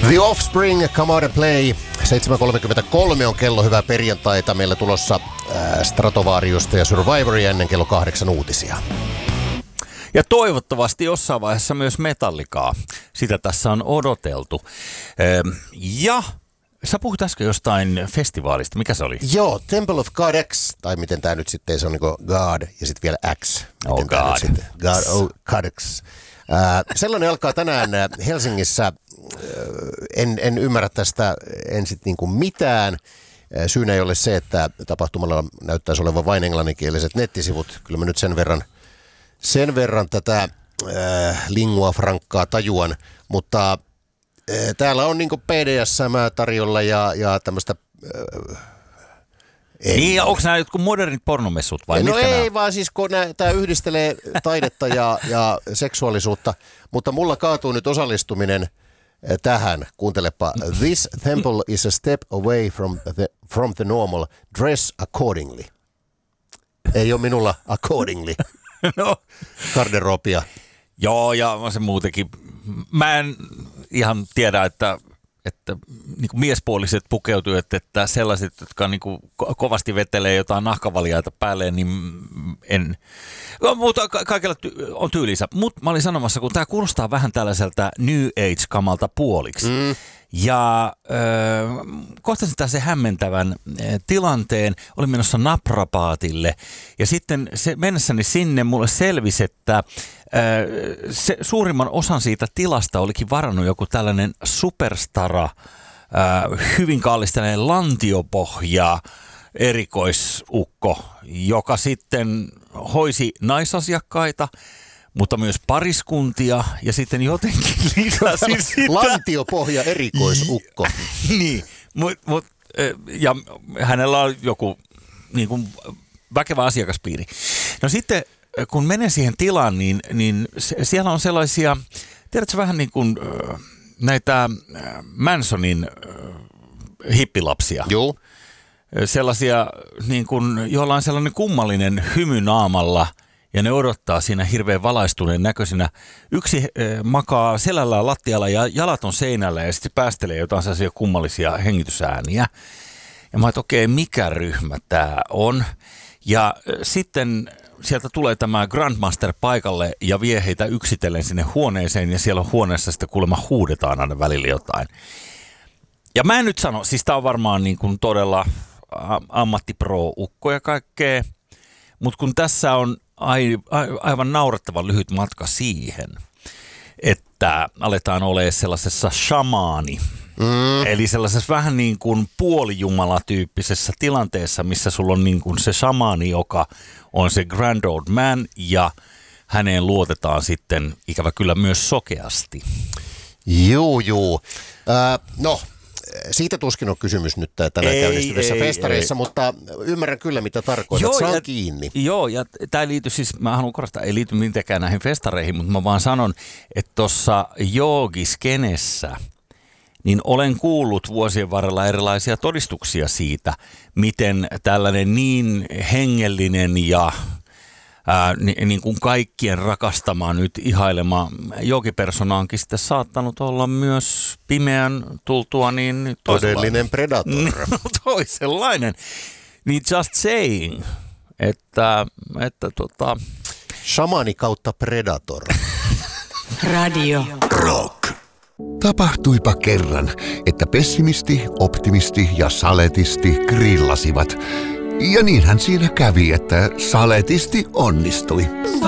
The Offspring, Come Out and Play. 7.33 on kello, hyvää perjantaita. Meillä tulossa Stratovariusta ja Survivoria ennen kello 8 uutisia. Ja toivottavasti jossain vaiheessa myös Metallicaa. Sitä tässä on odoteltu. Ja sä puhuit äsken jostain festivaalista. Mikä se oli? Joo, Temple of God X, tai miten tää nyt sitten, se on niinku God ja sitten vielä X. Oh God. God X. Sellainen alkaa tänään Helsingissä. En ymmärrä tästä ensin niin kuin mitään. Syynä ei ole se, että tapahtumalla näyttäisi olevan vain englanninkieliset nettisivut. Kyllä mä nyt sen verran tätä lingua francaa tajuan, mutta täällä on niin kuin PDSM tarjolla ja tämmöistä... Niin, ja onko nämä jotkut modernit pornomessut vai no mitkä ei, nämä? vaan siis kun tämä yhdistelee taidetta ja seksuaalisuutta, mutta mulla kaatuu nyt osallistuminen tähän. Kuuntelepa. This temple is a step away from the normal. Dress accordingly. Ei ole minulla accordingly. No. Garderobia. Joo, ja se muutenkin. Mä en ihan tiedä, että niin kuin miespuoliset pukeutuvat, että sellaiset, jotka niin kuin kovasti vetelee jotain nahkavaljaita päälle, niin en... Mutta kaikilla on tyylinsä. Mutta mä olin sanomassa, kun tämä kuulostaa vähän tällaiselta New Age-kamalta puoliksi. Ja kohtasin tässä hämmentävän tilanteen. Olin menossa naprapaatille ja sitten mennessäni sinne mulle selvisi, että se suurimman osan siitä tilasta olikin varannut joku tällainen superstara, hyvin kallis tällainen lantiopohja erikoisukko, joka sitten hoisi naisasiakkaita, mutta myös pariskuntia ja sitten jotenkin lisäsi sitä. Lantiopohja erikoisukko. Niin, ja hänellä on joku niin kuin väkevä asiakaspiiri. No sitten kun menen siihen tilaan, niin siellä on sellaisia, tiedätkö vähän niin kuin näitä Mansonin hippilapsia. Joo. Sellaisia, niin kuin, joilla on sellainen kummallinen hymy naamalla ja ne odottaa siinä hirveän valaistuneen näköisenä. Yksi makaa selällään lattialla ja jalat on seinällä ja sitten päästelee jotain sellaisia kummallisia hengitysääniä. Ja mä oon, että okei, mikä ryhmä tää on? Ja sitten sieltä tulee tämä Grandmaster paikalle ja vie heitä yksitellen sinne huoneeseen ja siellä huoneessa sitten kuulemma huudetaan aina välillä jotain. Ja mä en nyt sano, siis tää on varmaan niin kuin todella ammattipro-ukko ja kaikkea, mutta kun tässä on aivan naurettavan lyhyt matka siihen, että aletaan olemaan sellaisessa shamaani, eli sellaisessa vähän niin kuin puolijumalatyyppisessä tilanteessa, missä sulla on niin kuin se shamaani, joka on se grand old man ja häneen luotetaan sitten ikävä kyllä myös sokeasti. Joo. No, siitä tuskin on kysymys nyt tänään käynnistyvissä festareissa, mutta ymmärrän kyllä, mitä tarkoitat. Saa kiinni. Joo, ja tämä ei liity siis, mä haluan korostaa, ei liity mitenkään näihin festareihin, mutta mä vaan sanon, että tuossa joogiskenessä, niin olen kuullut vuosien varrella erilaisia todistuksia siitä, miten tällainen niin hengellinen ja niin kuin kaikkien rakastama nyt ihailema joogipersona onkin sitten saattanut olla myös pimeän tultua niin todellinen predator. Toisenlainen. Niin just saying, että shamani kautta predator. Radio Rock. Tapahtuipa kerran, että pessimisti, optimisti ja saletisti grillasivat. Ja niinhän siinä kävi, että saletisti onnistui.